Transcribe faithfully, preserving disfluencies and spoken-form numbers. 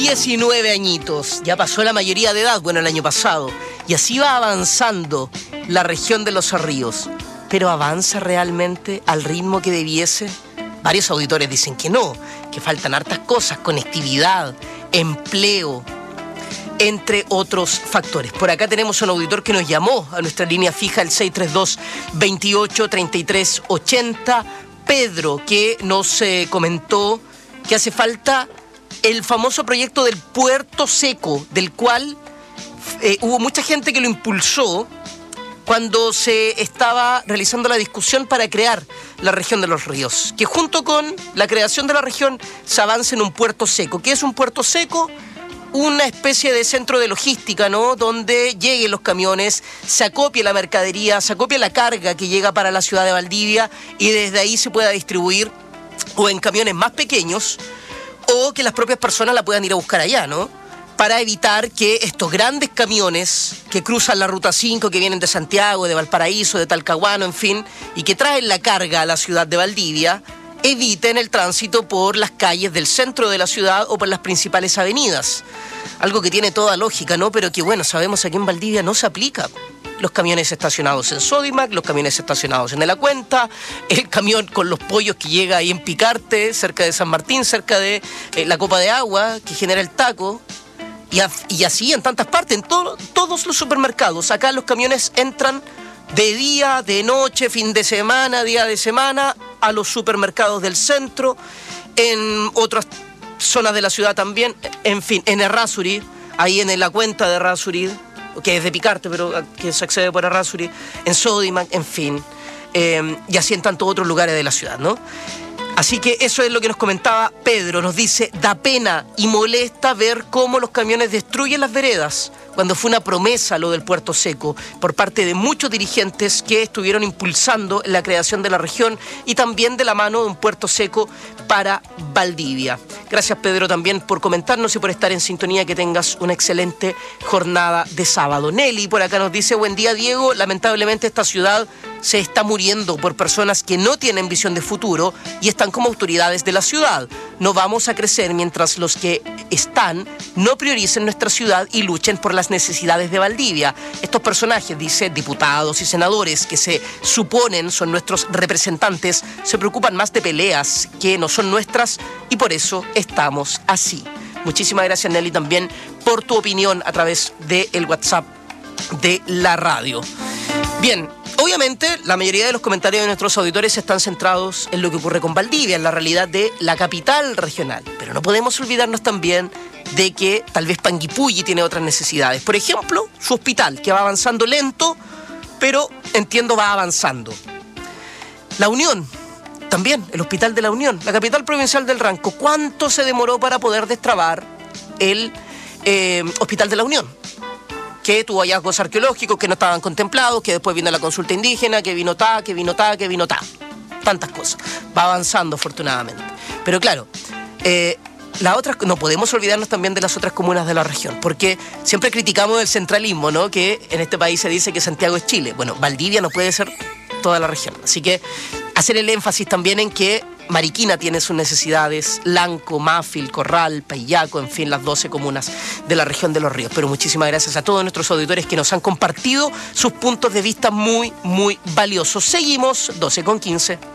diecinueve añitos, ya pasó la mayoría de edad, bueno, el año pasado, y así va avanzando la región de los ríos. ¿Pero avanza realmente al ritmo que debiese? Varios auditores dicen que no, que faltan hartas cosas, conectividad, empleo, entre otros factores. Por acá tenemos un auditor que nos llamó a nuestra línea fija, el seis tres dos, veintiocho, treinta y tres ochenta, Pedro, que nos eh, comentó que hace falta el famoso proyecto del Puerto Seco, del cual eh, hubo mucha gente que lo impulsó cuando se estaba realizando la discusión para crear la región de los ríos, que junto con la creación de la región se avance en un puerto seco. ¿Qué es un puerto seco? Una especie de centro de logística, ¿no? Donde lleguen los camiones, se acopie la mercadería, se acopie la carga que llega para la ciudad de Valdivia y desde ahí se pueda distribuir o en camiones más pequeños o que las propias personas la puedan ir a buscar allá, ¿no? Para evitar que estos grandes camiones que cruzan la Ruta cinco, que vienen de Santiago, de Valparaíso, de Talcahuano, en fin, y que traen la carga a la ciudad de Valdivia, eviten el tránsito por las calles del centro de la ciudad o por las principales avenidas. Algo que tiene toda lógica, ¿no? Pero que, bueno, sabemos aquí en Valdivia no se aplica. Los camiones estacionados en Sodimac, los camiones estacionados en De la Cuenta, el camión con los pollos que llega ahí en Picarte, cerca de San Martín, cerca de eh, la copa de agua que genera el taco. Y, a, y así en tantas partes, en todo, todos los supermercados. Acá los camiones entran de día, de noche, fin de semana, día de semana, a los supermercados del centro, en otras zonas de la ciudad también, en fin, en Errázuri, ahí en la cuenta de Errázuri, que es de Picarte, pero que se accede por Errázuri, en Sodimac, en fin, eh, y así en tantos otros lugares de la ciudad, ¿no? Así que eso es lo que nos comentaba Pedro. Nos dice, da pena y molesta ver cómo los camiones destruyen las veredas, cuando fue una promesa lo del Puerto Seco por parte de muchos dirigentes que estuvieron impulsando la creación de la región y también de la mano de un Puerto Seco para Valdivia. Gracias, Pedro, también por comentarnos y por estar en sintonía. Que tengas una excelente jornada de sábado. Nelly por acá nos dice, buen día, Diego. Lamentablemente esta ciudad se está muriendo por personas que no tienen visión de futuro y están como autoridades de la ciudad. No vamos a crecer mientras los que están no prioricen nuestra ciudad y luchen por las necesidades de Valdivia. Estos personajes, dice, diputados y senadores que se suponen son nuestros representantes, se preocupan más de peleas que no son nuestras y por eso estamos así. Muchísimas gracias, Nelly, también por tu opinión a través del WhatsApp de la radio. Bien, obviamente la mayoría de los comentarios de nuestros auditores están centrados en lo que ocurre con Valdivia, en la realidad de la capital regional. Pero no podemos olvidarnos también de que tal vez Panguipulli tiene otras necesidades. Por ejemplo, su hospital, que va avanzando lento, pero entiendo va avanzando. La Unión, también el Hospital de la Unión, la capital provincial del Ranco. ¿Cuánto se demoró para poder destrabar el eh, Hospital de la Unión? Que tuvo hallazgos arqueológicos que no estaban contemplados, que después vino la consulta indígena, que vino ta, que vino ta, que vino ta. Tantas cosas. Va avanzando, afortunadamente. Pero claro, eh, la otra, no podemos olvidarnos también de las otras comunas de la región, porque siempre criticamos el centralismo, ¿no? Que en este país se dice que Santiago es Chile. Bueno, Valdivia no puede ser toda la región. Así que hacer el énfasis también en que Mariquina tiene sus necesidades, Lanco, Mafil, Corral, Payaco, en fin, las doce comunas de la región de los ríos. Pero muchísimas gracias a todos nuestros auditores que nos han compartido sus puntos de vista muy, muy valiosos. Seguimos, doce con quince.